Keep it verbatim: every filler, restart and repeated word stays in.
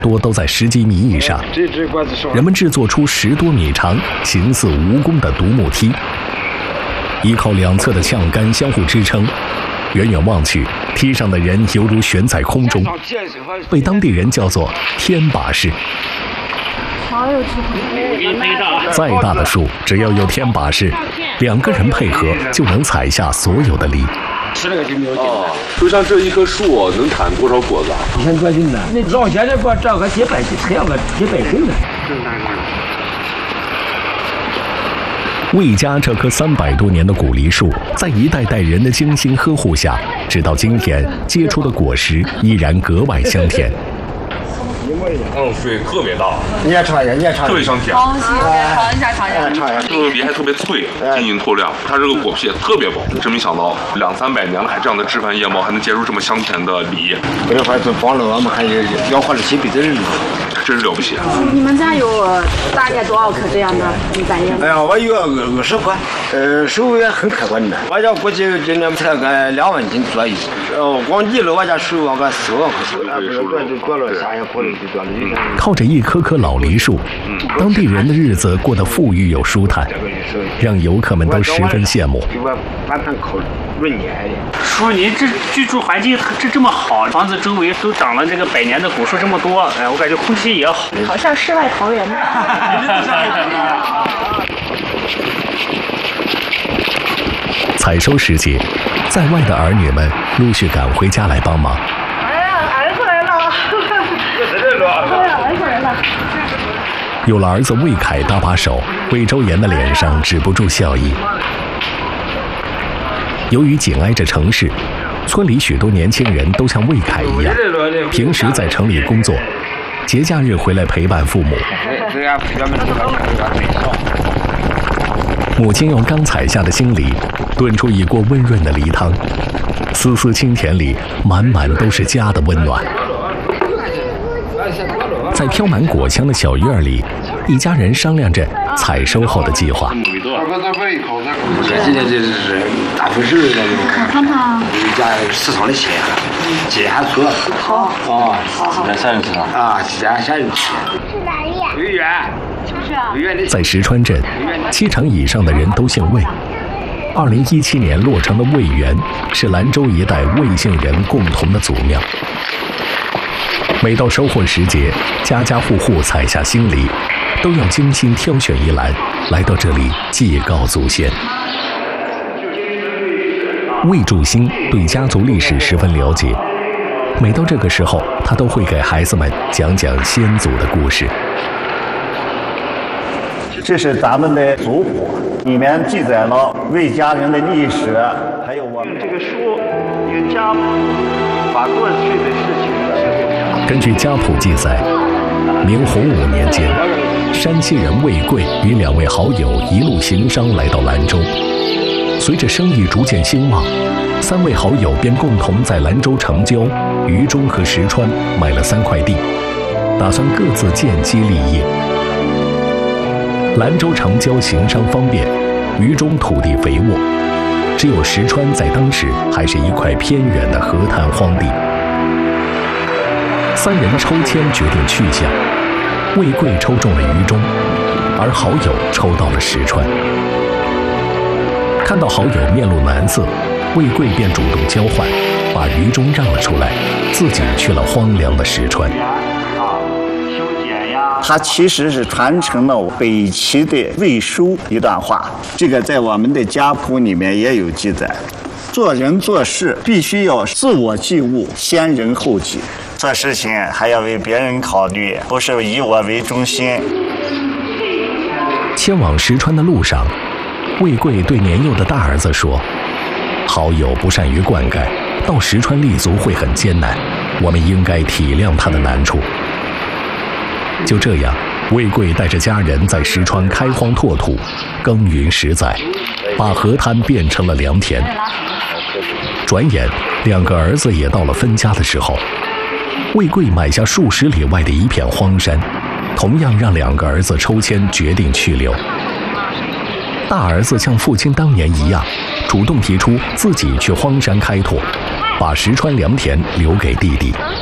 多都在十几米以上。人们制作出十多米长、形似蜈蚣的独木梯，依靠两侧的呛杆相互支撑。远远望去，梯上的人犹如悬在空中，被当地人叫做“天把式”。再大的树，只要有天把式，两个人配合就能采下所有的梨。 哦，就像这一棵树能产多少果子？ 一千多斤呢。那绕现在过这个几百斤，这样个几百斤呢。 魏家这棵三百多年的古梨树，在一代代人的精心呵护下，直到今天结出的果实依然格外香甜。 嗯，水特别大。 你也尝一下，你也尝一下， 特别香甜。 尝一下，尝一下， 尝一下。这个梨还特别脆，晶莹透亮，它这个果皮也特别薄。真没想到，两三百年了，还这样的枝繁叶茂，还能结出这么香甜的梨。 这的话，就帮了我们还有养活了几辈子人。 真是了不起。 你们家有大概多少棵这样的梨栽叶？ 哎呀，我有二二十棵，呃，收入也很可观的。我家估计今年才个两万斤左右。呃，光地了我家收入个四万块钱。 靠着一棵棵老梨树，当地人的日子过得富裕又舒坦，让游客们都十分羡慕。 说您这居住环境这这么好，房子周围都长了这个百年的古树这么多，哎，我感觉空气也好， 好像世外桃源。 采收时节，在外的儿女们陆续赶回家来帮忙。 哎呀，儿子来了！哎呀，儿子来了！ 有了儿子魏凯搭把手，魏周岩的脸上止不住笑意。由于紧挨着城市，村里许多年轻人都像魏凯一样，平时在城里工作，节假日回来陪伴父母。母亲用刚采下的新梨炖出一锅温润的梨汤，丝丝清甜里满满都是家的温暖。在飘满果香的小院里，一家人商量着采收后的计划。 现在这是大回事了， 看看一家市场的切，切还错。 好。 哦， 几家下人吃啊，几家下人吃。 是哪里？ 维园。 在石川镇，七成以上的人都姓魏。二零一七年落成的魏园是兰州一带魏姓人共同的祖庙。每到收获时节，家家户户采下新梨，都要精心挑选一篮，来到这里祭告祖先。魏祝新对家族历史十分了解，每到这个时候，他都会给孩子们讲讲先祖的故事。 这是咱们的族谱，里面记载了魏家人的历史，还有我们这个书有家谱，把过去的事情。 根据家谱记载，明洪武年间，山西人魏贵与两位好友一路行商来到兰州。随着生意逐渐兴旺，三位好友便共同在兰州城郊、渝中和石川买了三块地，打算各自建基立业。兰州城郊行商方便，渝中土地肥沃，只有石川在当时还是一块偏远的河滩荒地。三人抽签决定去向，魏贵抽中了渝中，而好友抽到了石川。看到好友面露难色，魏贵便主动交换，把渝中让了出来，自己去了荒凉的石川。 它其实是传承了北齐的魏书一段话，这个在我们的家谱里面也有记载。做人做事必须要自我及物，先人后己。做事情还要为别人考虑，不是以我为中心。 迁往石川的路上，魏贵对年幼的大儿子说：“好友不善于灌溉，到石川立足会很艰难，我们应该体谅他的难处。”就这样，魏贵带着家人在石川开荒拓土，耕耘十载，把河滩变成了良田。转眼，两个儿子也到了分家的时候。魏贵买下数十里外的一片荒山，同样让两个儿子抽签决定去留。大儿子像父亲当年一样，主动提出自己去荒山开拓，把石川良田留给弟弟。